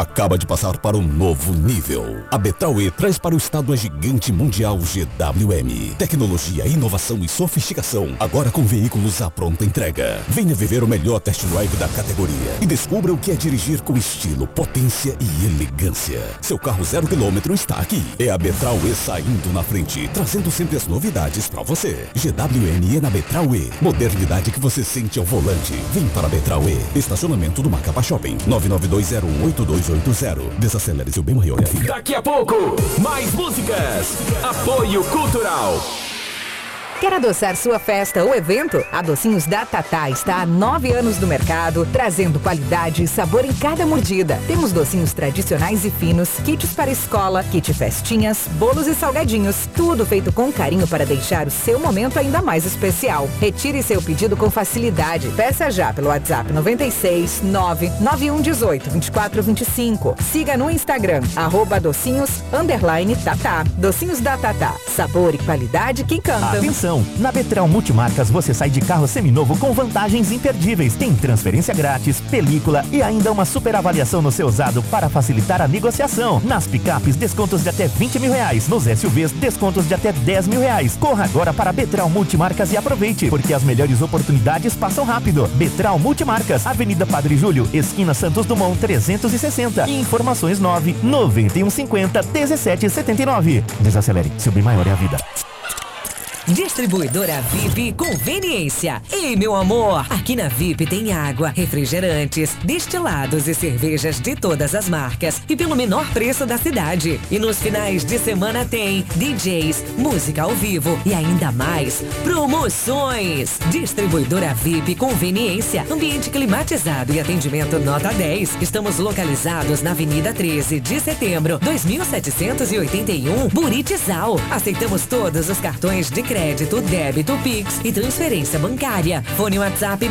acaba de passar para um novo nível. A Betrauê traz para o estado a gigante mundial GWM. Tecnologia, inovação e sofisticação, agora com veículos à pronta entrega. Venha viver o melhor test drive da categoria e descubra o que é dirigir com estilo, potência e elegância. Seu carro 0 km está aqui. É a Betrauê saindo na frente, trazendo sempre as novidades para você. GWM é na Betrauê. Modernidade que você sente ao volante. Vem para a Betrauê. Estacionamento do Macapá Shopping. 992018280. Desacelere seu bem maior. Daqui a pouco, mais músicas. Apoio Cultural. Quer adoçar sua festa ou evento? A Docinhos da Tatá está há 9 anos no mercado, trazendo qualidade e sabor em cada mordida. Temos docinhos tradicionais e finos, kits para escola, kit festinhas, bolos e salgadinhos. Tudo feito com carinho para deixar o seu momento ainda mais especial. Retire seu pedido com facilidade. Peça já pelo WhatsApp 96 99118 2425. Siga no Instagram, @docinhos_tatá. Docinhos da Tatá. Sabor e qualidade que encanta. Atenção! Na Betral Multimarcas você sai de carro seminovo com vantagens imperdíveis. Tem transferência grátis, película e ainda uma super avaliação no seu usado para facilitar a negociação. Nas picapes, descontos de até R$20 mil. Nos SUVs, descontos de até R$10 mil. Corra agora para Betral Multimarcas e aproveite, porque as melhores oportunidades passam rápido. Betral Multimarcas, Avenida Padre Júlio, esquina Santos Dumont 360. E informações 99150-1779. Desacelere, seu bem maior é a vida. Distribuidora VIP Conveniência. Ei, meu amor, aqui na VIP tem água, refrigerantes, destilados e cervejas de todas as marcas e pelo menor preço da cidade. E nos finais de semana tem DJs, música ao vivo e ainda mais promoções. Distribuidora VIP Conveniência, ambiente climatizado e atendimento nota 10. Estamos localizados na Avenida 13 de Setembro, 2781, Buritizal. Aceitamos todos os cartões de crédito, débito, Pix e transferência bancária. Fone WhatsApp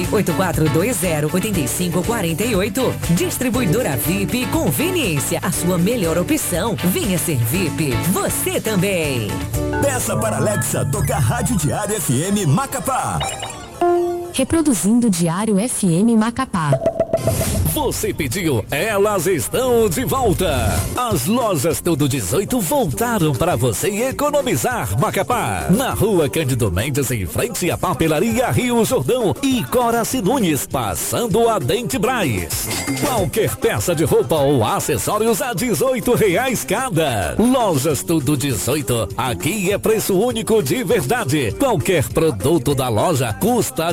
98420-8548. Distribuidora VIP Conveniência, a sua melhor opção. Venha ser VIP, você também. Peça para Alexa tocar Rádio Diário FM Macapá. Reproduzindo Diário FM Macapá. Você pediu, elas estão de volta. As lojas Tudo 18 voltaram para você economizar, Macapá. Na Rua Cândido Mendes, em frente à Papelaria Rio Jordão e Coraci Nunes, passando a Dente Braz. Qualquer peça de roupa ou acessórios a R$18 cada. Lojas Tudo 18, aqui é preço único de verdade. Qualquer produto da loja custa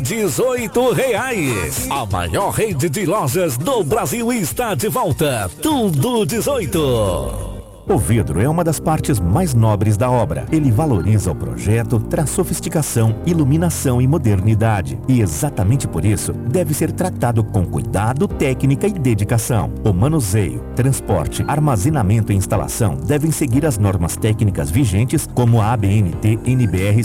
R$18. A maior rede de lojas do Brasil está de volta. Tudo 18. O vidro é uma das partes mais nobres da obra. Ele valoriza o projeto, traz sofisticação, iluminação e modernidade. E exatamente por isso, deve ser tratado com cuidado, técnica e dedicação. O manuseio, transporte, armazenamento e instalação devem seguir as normas técnicas vigentes, como a ABNT NBR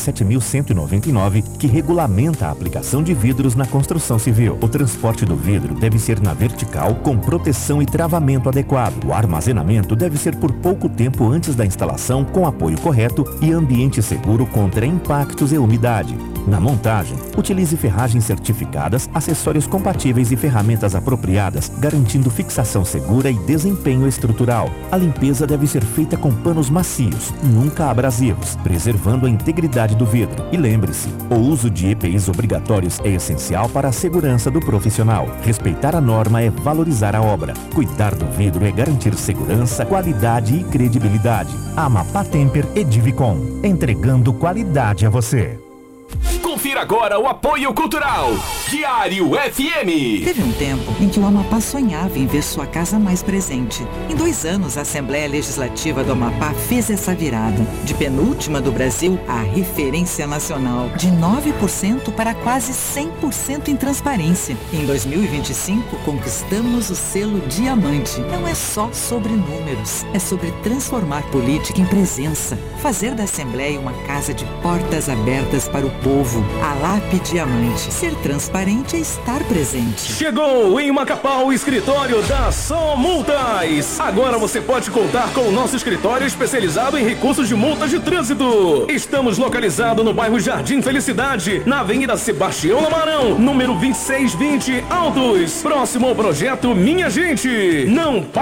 7199, que regulamenta a aplicação de vidros na construção civil. O transporte do vidro deve ser na vertical, com proteção e travamento adequado. O armazenamento deve ser por pouco tempo antes da instalação, com apoio correto e ambiente seguro contra impactos e umidade. Na montagem, utilize ferragens certificadas, acessórios compatíveis e ferramentas apropriadas, garantindo fixação segura e desempenho estrutural. A limpeza deve ser feita com panos macios, nunca abrasivos, preservando a integridade do vidro. E lembre-se, o uso de EPIs obrigatórios é essencial para a segurança do profissional. Respeitar a norma é valorizar a obra. Cuidar do vidro é garantir segurança, qualidade e credibilidade. Amapá Temper e Divicom, entregando qualidade a você. Confira agora o apoio cultural. Diário FM. Teve um tempo em que o Amapá sonhava em ver sua casa mais presente. Em 2 anos, a Assembleia Legislativa do Amapá fez essa virada. De penúltima do Brasil à referência nacional. De 9% para quase 100% em transparência. Em 2025, conquistamos o selo Diamante. Não é só sobre números. É sobre transformar política em presença. Fazer da Assembleia uma casa de portas abertas para o povo. A LAP Diamante. Ser transparente é estar presente. Chegou em Macapá o escritório da Som Multas. Agora você pode contar com o nosso escritório especializado em recursos de multas de trânsito. Estamos localizados no bairro Jardim Felicidade, na Avenida Sebastião Lamarão, número 2620 Altos. Próximo ao projeto Minha Gente. Não